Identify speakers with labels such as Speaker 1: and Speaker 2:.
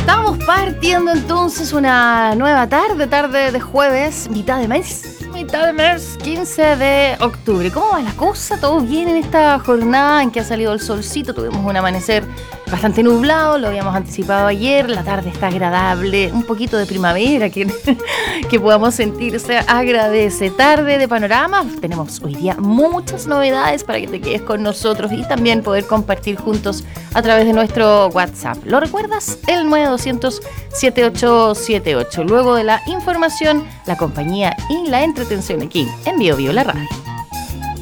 Speaker 1: Estamos partiendo entonces una nueva tarde de jueves, mitad de mes, 15 de octubre. ¿Cómo va la cosa? ¿Todo bien en esta jornada en que ha salido el solcito? Tuvimos un amanecer bastante nublado, lo habíamos anticipado ayer, la tarde está agradable, un poquito de primavera que podamos sentir, se agradece. Tarde de panorama, tenemos hoy día muchas novedades para que te quedes con nosotros y también poder compartir juntos a través de nuestro WhatsApp. ¿Lo recuerdas? El 9200-7878. Luego de la información, la compañía y la entretención aquí en Bio Bio, la radio.